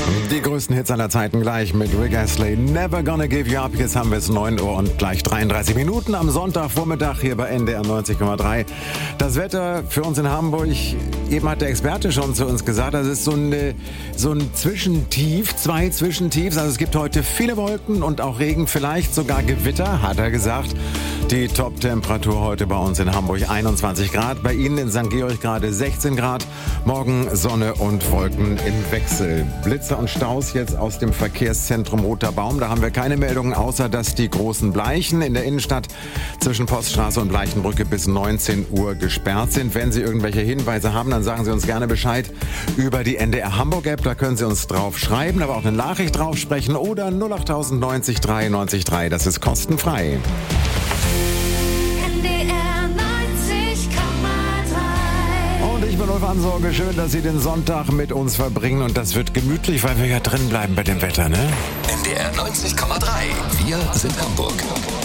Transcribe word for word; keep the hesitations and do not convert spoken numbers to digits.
Die größten Hits aller Zeiten gleich mit Rick Astley. Never Gonna Give You Up. Jetzt haben wir es neun Uhr und gleich dreiunddreißig Minuten am Sonntagvormittag hier bei N D R neunzig Komma drei. Das Wetter für uns in Hamburg, eben hat der Experte schon zu uns gesagt, das ist so ein, so ein Zwischentief, zwei Zwischentiefs. Also es gibt heute viele Wolken und auch Regen, vielleicht sogar Gewitter, hat er gesagt. Die Top-Temperatur heute bei uns in Hamburg einundzwanzig Grad, bei Ihnen in Sankt Georg gerade sechzehn Grad. Morgen Sonne und Wolken im Wechsel. Blitze und Staus jetzt aus dem Verkehrszentrum Roter Baum. Da haben wir keine Meldungen, außer dass die großen Bleichen in der Innenstadt zwischen Poststraße und Bleichenbrücke bis neunzehn Uhr gesperrt sind. Wenn Sie irgendwelche Hinweise haben, dann sagen Sie uns gerne Bescheid über die N D R Hamburg App. Da können Sie uns drauf schreiben, aber auch eine Nachricht drauf sprechen oder null acht neunzig drei neunzig drei. Das ist kostenfrei. Ich bin Ulf Ansorge. Schön, dass Sie den Sonntag mit uns verbringen. Und das wird gemütlich, weil wir ja drin bleiben bei dem Wetter, ne? N D R neunzig Komma drei. Wir sind Hamburg.